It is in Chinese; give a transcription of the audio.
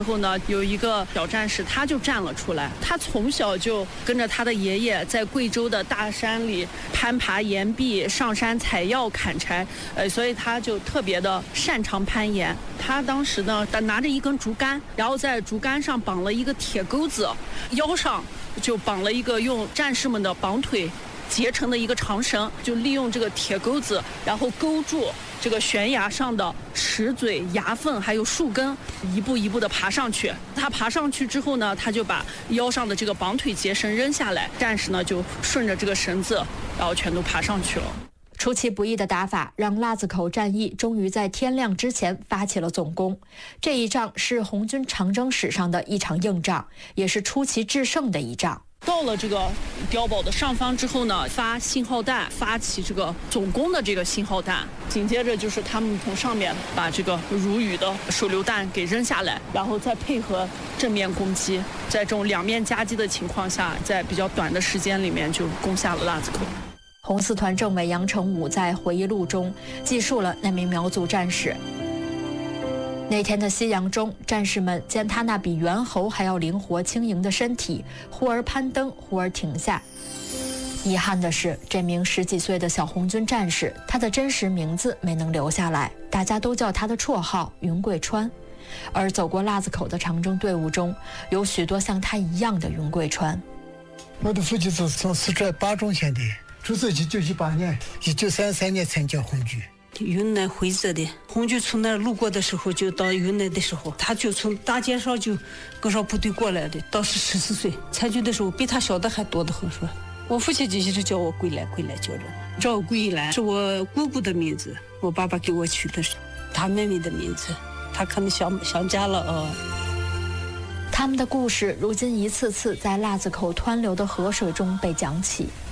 之后呢，有一个小战士，他就站了出来。他从小就跟着他的爷爷在贵州的大山里攀爬岩壁、上山采药、砍柴，所以他就特别的擅长攀岩。他当时呢，拿着一根竹竿，然后在竹竿上绑了一个铁钩子，腰上就绑了一个用战士们的绑腿结成的一个长绳，就利用这个铁钩子，然后勾住这个悬崖上的石嘴、崖缝还有树根，一步一步的爬上去。他爬上去之后呢，他就把腰上的这个绑腿结绳扔下来，战士呢就顺着这个绳子，然后全都爬上去了。 出其不意的打法让腊子口战役终于在天亮之前发起了总攻。这一仗是红军长征史上的一场硬仗，也是出奇制胜的一仗。 到了这个碉堡的上方之后呢，发信号弹，发起这个总攻的这个信号弹。紧接着就是他们从上面把这个如雨的手榴弹给扔下来，然后再配合正面攻击，在这种两面夹击的情况下，在比较短的时间里面就攻下了腊子口。 红四团政委杨成武在回忆录中记述了那名苗族战士。那天的夕阳中，战士们见他那比猿猴还要灵活轻盈的身体，忽而攀登，忽而停下。遗憾的是，这名10几岁的小红军战士，他的真实名字没能留下来，大家都叫他的绰号云贵川。而走过腊子口的长征队伍中，有许多像他一样的云贵川。 我的父亲是从四川巴中县的，出生1918年，1933年参加红军。 云南徽州的红军从那儿路过的时候，就到云南的时候，他就从大街上就跟上部队过来的。当时14岁，参军的时候比他小的还多得很。说，我父亲就一直叫我桂兰，桂兰叫着。赵桂兰是我姑姑的名字，我爸爸给我取的是他妹妹的名字。他可能想家了啊。 他们的故事如今一次次在腊子口湍流的河水中被讲起。